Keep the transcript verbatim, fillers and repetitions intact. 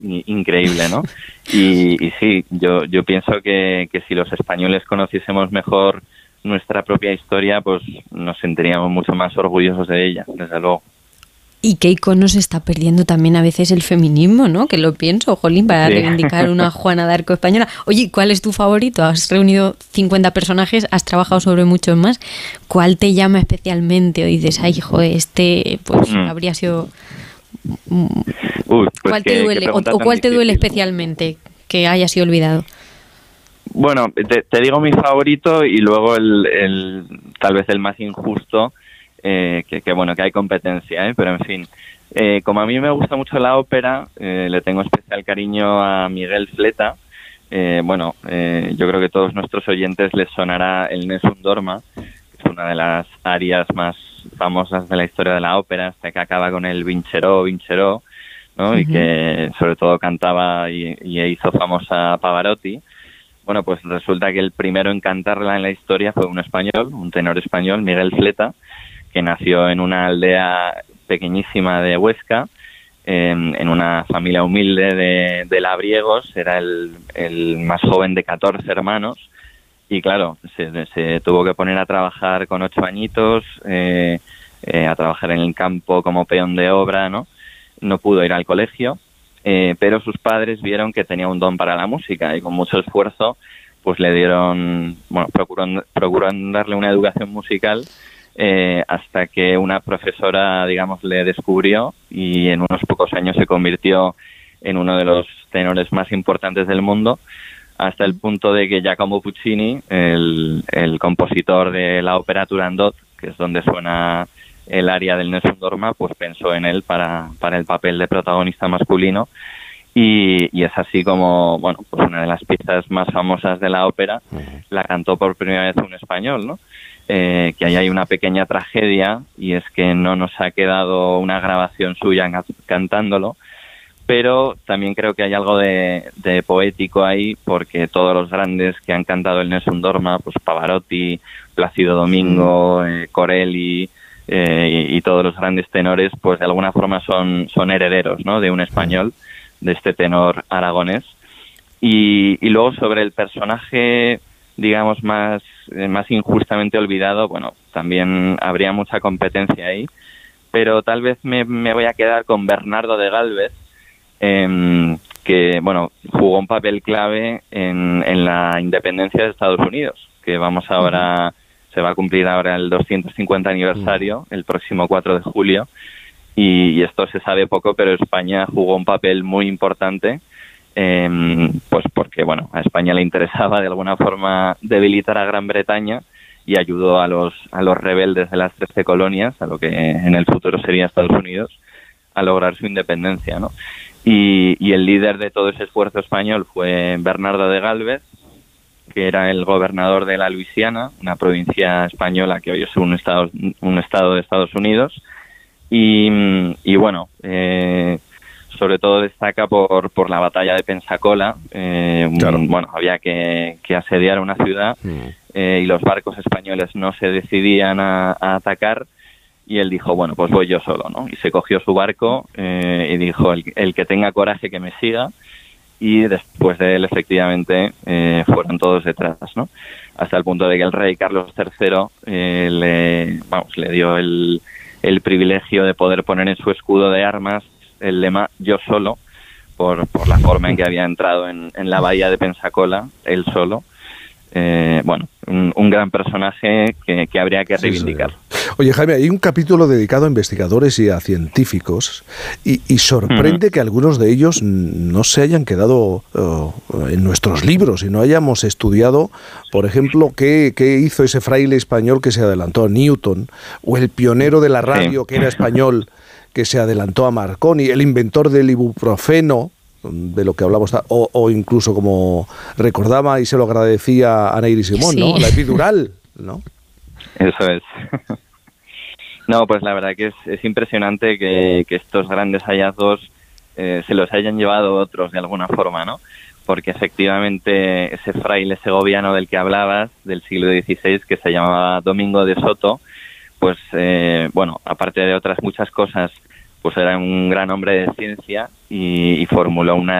i- increíble, ¿no? Y, y sí, yo, yo pienso que, que si los españoles conociésemos mejor nuestra propia historia, pues nos sentiríamos mucho más orgullosos de ella, desde luego. Y qué icono se está perdiendo también a veces el feminismo, ¿no? Que lo pienso, jolín, para Sí. reivindicar una Juana de Arco española. Oye, ¿cuál es tu favorito? Has reunido cincuenta personajes, has trabajado sobre muchos más. ¿Cuál te llama especialmente? O dices, ay, hijo, este, pues Mm. habría sido... Uy, pues ¿Cuál qué- te qué duele? O, pregunta o tan cuál te duele difícil. especialmente que haya sido olvidado? Bueno, te, te digo mi favorito y luego el, el tal vez el más injusto, eh, que, que bueno, que hay competencia, ¿eh? Pero en fin, eh, como a mí me gusta mucho la ópera, eh, le tengo especial cariño a Miguel Fleta. Eh, bueno, eh, yo creo que a todos nuestros oyentes les sonará el Nessun Dorma, que es una de las arias más famosas de la historia de la ópera, hasta que acaba con el Vincheró, Vincheró, ¿no? Uh-huh. Y que sobre todo cantaba y, y hizo famosa a Pavarotti. Bueno, pues resulta que el primero en cantarla en la historia fue un español, un tenor español, Miguel Fleta, que nació en una aldea pequeñísima de Huesca, eh, en una familia humilde de, de labriegos. Era el, el más joven de catorce hermanos y claro, se, se tuvo que poner a trabajar con ocho añitos, eh, eh, a trabajar en el campo como peón de obra, ¿no? No pudo ir al colegio. Eh, pero sus padres vieron que tenía un don para la música y con mucho esfuerzo pues le dieron, bueno, procuraron, procuraron darle una educación musical eh, hasta que una profesora, digamos, le descubrió y en unos pocos años se convirtió en uno de los tenores más importantes del mundo, hasta el punto de que Giacomo Puccini, el, el compositor de la ópera Turandot, que es donde suena el aria del Nessun Dorma, pues pensó en él para, para el papel de protagonista masculino y, y es así como, bueno, pues una de las piezas más famosas de la ópera la cantó por primera vez un español, ¿no? Eh, que ahí hay una pequeña tragedia y es que no nos ha quedado una grabación suya cantándolo, pero también creo que hay algo de, de poético ahí porque todos los grandes que han cantado el Nessun Dorma, pues Pavarotti, Plácido Domingo, eh, Corelli, Eh, y, y todos los grandes tenores, pues de alguna forma son, son herederos, ¿no? De un español, de este tenor aragonés. Y, y luego sobre el personaje, digamos, más, eh, más injustamente olvidado, bueno, también habría mucha competencia ahí, pero tal vez me, me voy a quedar con Bernardo de Gálvez, eh, que, bueno, jugó un papel clave en, en la independencia de Estados Unidos, que vamos ahora... Se va a cumplir ahora el doscientos cincuenta aniversario, el próximo cuatro de julio, y, y esto se sabe poco, pero España jugó un papel muy importante, eh, pues porque bueno, a España le interesaba de alguna forma debilitar a Gran Bretaña y ayudó a los a los rebeldes de las trece colonias, a lo que en el futuro sería Estados Unidos, a lograr su independencia, ¿no? Y, y el líder de todo ese esfuerzo español fue Bernardo de Gálvez, que era el gobernador de la Luisiana, una provincia española que hoy es un estado, un estado de Estados Unidos. Y, y bueno, eh, sobre todo destaca por, por la batalla de Pensacola. Eh, claro. un, bueno, había que, que asediar una ciudad eh, y los barcos españoles no se decidían a, a atacar. Y él dijo, bueno, pues voy yo solo, ¿no? Y se cogió su barco eh, y dijo, el, el que tenga coraje que me siga. Y después de él, efectivamente, eh, fueron todos detrás, ¿no? Hasta el punto de que el rey Carlos tercero eh, le, vamos, le dio el, el privilegio de poder poner en su escudo de armas el lema "Yo solo", por, por la forma en que había entrado en, en la bahía de Pensacola, él solo. Eh, bueno, un, un gran personaje que, que habría que reivindicar. Sí, sí. Oye, Jaime, hay un capítulo dedicado a investigadores y a científicos y, y sorprende uh-huh. que algunos de ellos no se hayan quedado uh, en nuestros libros y no hayamos estudiado, por ejemplo, qué, qué hizo ese fraile español que se adelantó a Newton, o el pionero de la radio, sí. que era español, que se adelantó a Marconi, el inventor del ibuprofeno, de lo que hablamos, o, o incluso como recordaba y se lo agradecía a Neyri Simón, sí. ¿no? La epidural, ¿no? Eso es. No, pues la verdad que es, es impresionante que, que estos grandes hallazgos eh, se los hayan llevado otros de alguna forma, ¿no? Porque efectivamente ese fraile segoviano del que hablabas, del siglo dieciséis, que se llamaba Domingo de Soto, pues eh, bueno, aparte de otras muchas cosas, pues era un gran hombre de ciencia y, y formuló una